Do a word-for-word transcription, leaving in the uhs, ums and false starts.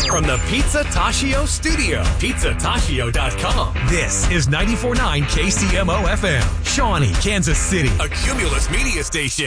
From the Pizza Tashio studio, pizza tashio dot com. This is ninety-four point nine K C M O F M, Shawnee, Kansas City, a Cumulus media station.